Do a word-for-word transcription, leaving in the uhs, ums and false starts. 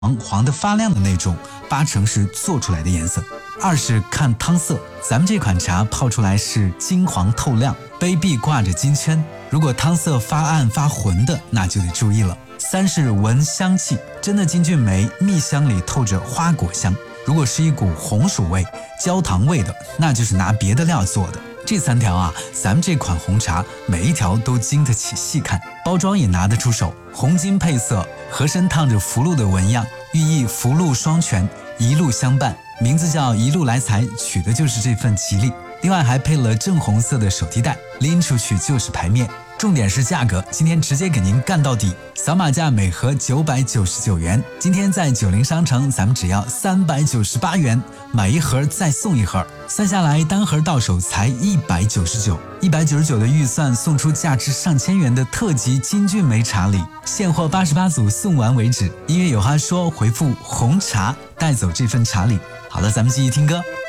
黄的发亮的那种，八成是做出来的颜色。二是看汤色，咱们这款茶泡出来是金黄透亮，杯壁挂着金圈，如果汤色发暗发浑的，那就得注意了。三是闻香气，真的金骏眉蜜香里透着花果香，如果是一股红薯味、焦糖味的，那就是拿别的料做的。这三条啊，咱们这款红茶每一条都经得起细看，包装也拿得出手，红金配色，盒身烫着福禄的纹样，寓意福禄双全，一路相伴，名字叫一路来财，取的就是这份吉利。另外还配了正红色的手提袋，拎出去就是牌面。重点是价格，今天直接给您干到底，扫码价每盒九百九十九元，今天在九零商城咱们只要三百九十八元，买一盒再送一盒，算下来单盒到手才一百九十九，一百九十九的预算送出价值上千元的特级金骏眉茶礼，现货八十八组，送完为止。音乐有话说，回复红茶带走这份茶礼。好了，咱们继续听歌。